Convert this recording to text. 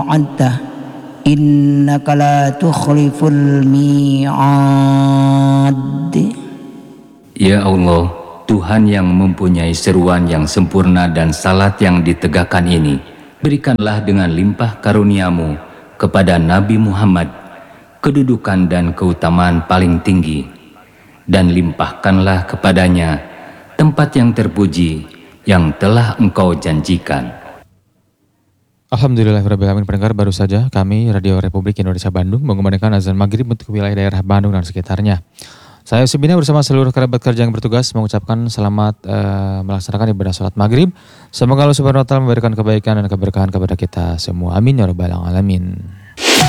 wa'adta innaka la tukhliful mi'ad. Ya Allah, Tuhan yang mempunyai seruan yang sempurna dan salat yang ditegakkan ini, berikanlah dengan limpah karuniamu kepada Nabi Muhammad kedudukan dan keutamaan paling tinggi, dan limpahkanlah kepadanya tempat yang terpuji yang telah Engkau janjikan. Alhamdulillahirrahmanirrahim. Pendengar, baru saja kami Radio Republik Indonesia Bandung mengumandangkan azan maghrib untuk wilayah daerah Bandung dan sekitarnya. Saya Yusibina bersama seluruh kerabat kerja yang bertugas mengucapkan selamat melaksanakan ibadah sholat maghrib. Semoga Allah Subhanahu wa Ta'ala memberikan kebaikan dan keberkahan kepada kita semua. Amin ya rabbal alamin.